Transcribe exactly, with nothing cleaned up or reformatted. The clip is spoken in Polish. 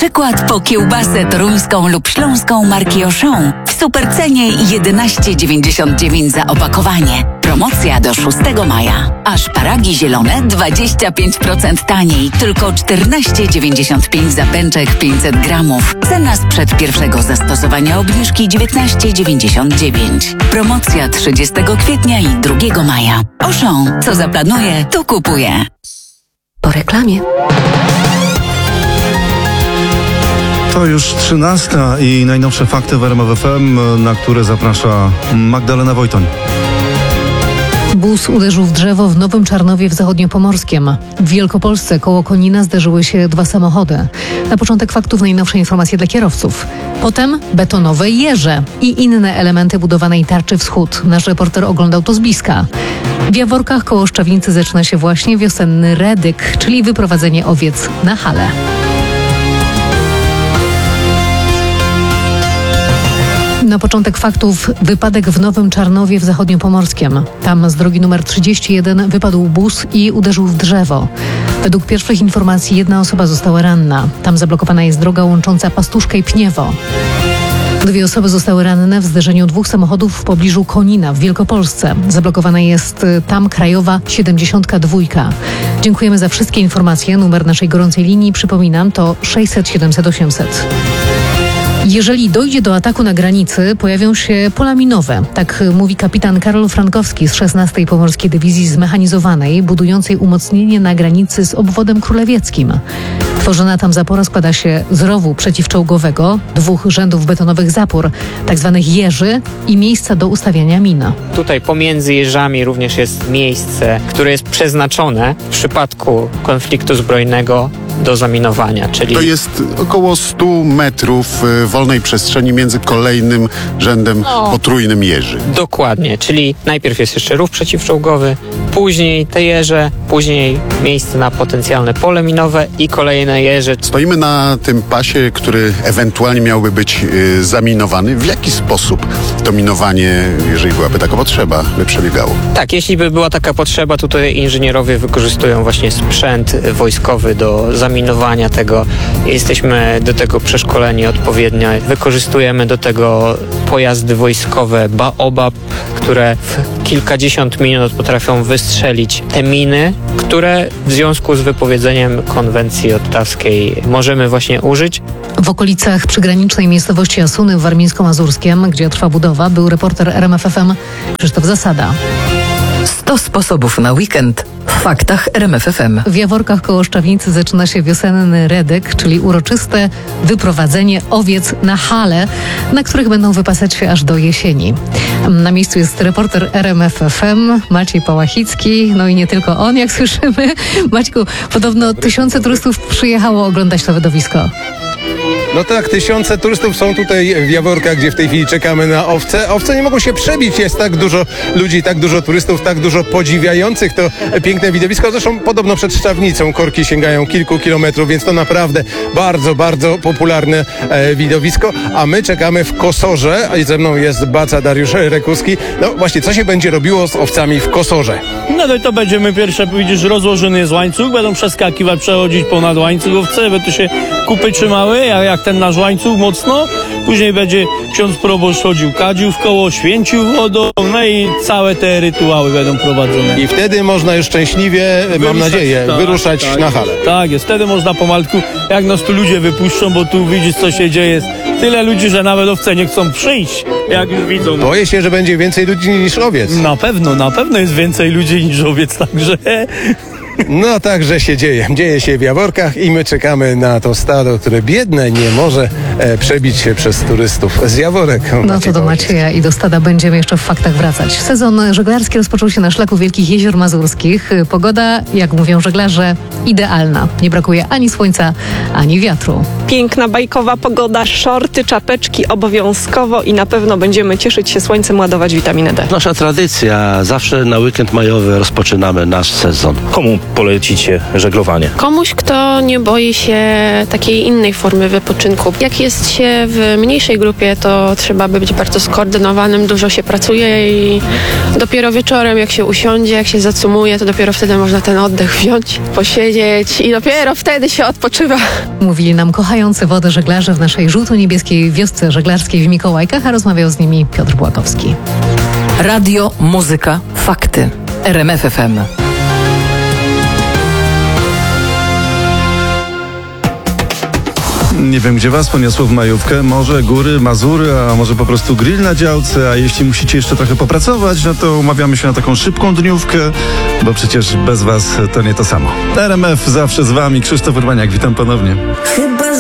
przykład po kiełbasę toruńską lub śląską marki Auchan w supercenie jedenaście dziewięćdziesiąt dziewięć za opakowanie. Promocja do szóstego maja. A szparagi zielone dwadzieścia pięć procent taniej, tylko czternaście dziewięćdziesiąt pięć za pęczek pięćset gramów. Cena sprzed pierwszego zastosowania obniżki dziewiętnaście dziewięćdziesiąt dziewięć. Promocja trzydziestego kwietnia i drugiego maja. Auchan, co zaplanuje, to kupuje. Po reklamie. To już trzynasta i najnowsze fakty w R M F F M, na które zaprasza Magdalena Wojtoń. Bus uderzył w drzewo w Nowym Czarnowie w Zachodniopomorskiem. W Wielkopolsce koło Konina zderzyły się dwa samochody. Na początek faktów najnowsze informacje dla kierowców. Potem betonowe jeże i inne elementy budowanej tarczy wschód. Nasz reporter oglądał to z bliska. W Jaworkach koło Szczawnicy zaczyna się właśnie wiosenny redyk, czyli wyprowadzenie owiec na hale. Na początek faktów wypadek w Nowym Czarnowie w Zachodniopomorskiem. Tam z drogi numer trzydzieści jeden wypadł bus i uderzył w drzewo. Według pierwszych informacji jedna osoba została ranna. Tam zablokowana jest droga łącząca Pastuszkę i Pniewo. Dwie osoby zostały ranne w zderzeniu dwóch samochodów w pobliżu Konina w Wielkopolsce. Zablokowana jest tam krajowa siedemdziesiąt dwa. Dziękujemy za wszystkie informacje. Numer naszej gorącej linii, przypominam, to sześćset siedemset osiemset. Jeżeli dojdzie do ataku na granicy, pojawią się pola minowe. Tak mówi kapitan Karol Frankowski z szesnastej Pomorskiej Dywizji Zmechanizowanej, budującej umocnienie na granicy z obwodem królewieckim. Tworzona tam zapora składa się z rowu przeciwczołgowego, dwóch rzędów betonowych zapór, tzw. jeży i miejsca do ustawiania min. Tutaj pomiędzy jeżami również jest miejsce, które jest przeznaczone w przypadku konfliktu zbrojnego do zaminowania, czyli... To jest około stu metrów wolnej przestrzeni między kolejnym rzędem no. potrójnym jeży. Dokładnie, czyli najpierw jest jeszcze rów przeciwczołgowy, później te jeże, później miejsce na potencjalne pole minowe i kolejne jeże. Stoimy na tym pasie, który ewentualnie miałby być y, zaminowany. W jaki sposób to minowanie, jeżeli byłaby taka potrzeba, by przebiegało? Tak, jeśli by była taka potrzeba, tutaj inżynierowie wykorzystują właśnie sprzęt wojskowy do zaminowania tego. Jesteśmy do tego przeszkoleni odpowiednio. Wykorzystujemy do tego pojazdy wojskowe Baobab, które w kilkadziesiąt minut potrafią wystrzelić te miny, które w związku z wypowiedzeniem konwencji ottawskiej możemy właśnie użyć. W okolicach przygranicznej miejscowości Asuny w Warmińsko-Mazurskiem, gdzie trwa budowa, był reporter R M F F M Krzysztof Zasada. sto sposobów na weekend w faktach R M F F M. W Jaworkach koło Szczawnicy zaczyna się wiosenny redyk, czyli uroczyste wyprowadzenie owiec na hale, na których będą wypasać się aż do jesieni. Na miejscu jest reporter R M F F M Maciej Pałachicki, no i nie tylko on, jak słyszymy. Maćku, podobno tysiące turystów przyjechało oglądać to widowisko. No tak, tysiące turystów są tutaj w Jaworkach, gdzie w tej chwili czekamy na owce. Owce nie mogą się przebić, jest tak dużo ludzi, tak dużo turystów, tak dużo podziwiających to piękne widowisko. Zresztą podobno przed Szczawnicą korki sięgają kilku kilometrów, więc to naprawdę bardzo, bardzo popularne e, widowisko. A my czekamy w Kosorze, a ze mną jest Baca Dariusz Rekuski. No właśnie, co się będzie robiło z owcami w Kosorze? No to, to będziemy pierwsze, widzisz, rozłożony jest łańcuch, będą przeskakiwać, przechodzić ponad łańcuch owce, będą się kupy trzymały, jak, jak ten nasz łańcuch mocno, później będzie ksiądz proboszcz chodził, kadził w koło, święcił wodą, no i całe te rytuały będą prowadzone. I wtedy można już szczęśliwie, wyruszać, mam nadzieję, tak, wyruszać tak, na halę. Tak jest, wtedy można pomalutku, jak nas tu ludzie wypuszczą, bo tu widzisz, co się dzieje, jest tyle ludzi, że nawet owce nie chcą przyjść, jak już widzą. Boję się, że będzie więcej ludzi niż owiec. Na pewno, na pewno jest więcej ludzi niż owiec, także... No także się dzieje. Dzieje się w Jaworkach i my czekamy na to stado, które biedne nie może e, przebić się przez turystów z Jaworek. No to do Macieja i do stada będziemy jeszcze w faktach wracać. Sezon żeglarski rozpoczął się na szlaku Wielkich Jezior Mazurskich. Pogoda, jak mówią żeglarze, idealna. Nie brakuje ani słońca, ani wiatru. Piękna, bajkowa pogoda, szorty, czapeczki obowiązkowo i na pewno będziemy cieszyć się słońcem, ładować witaminę D. Nasza tradycja, zawsze na weekend majowy rozpoczynamy nasz sezon. Komu polecicie żeglowanie? Komuś, kto nie boi się takiej innej formy wypoczynku. Jak jest się w mniejszej grupie, to trzeba być bardzo skoordynowanym, dużo się pracuje i dopiero wieczorem, jak się usiądzie, jak się zacumuje, to dopiero wtedy można ten oddech wziąć, posiedzieć i dopiero wtedy się odpoczywa. Mówili nam kochani kochający wodę żeglarze w naszej żółto-niebieskiej wiosce żeglarskiej w Mikołajkach, a rozmawiał z nimi Piotr Błakowski. Radio, muzyka, fakty. R M F F M. Nie wiem, gdzie was poniosło w majówkę. Może góry, Mazury, a może po prostu grill na działce. A jeśli musicie jeszcze trochę popracować, no to umawiamy się na taką szybką dniówkę, bo przecież bez was to nie to samo. R M F zawsze z wami. Krzysztof Urbaniak, witam ponownie. Chyba